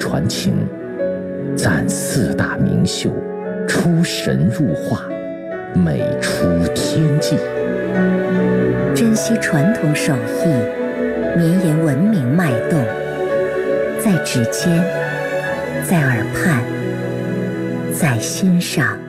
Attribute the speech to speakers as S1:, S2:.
S1: 传情，赞四大名秀出神入化，美出天际。
S2: 珍惜传统手艺，绵延文明脉动，在指尖，在耳畔，在心上。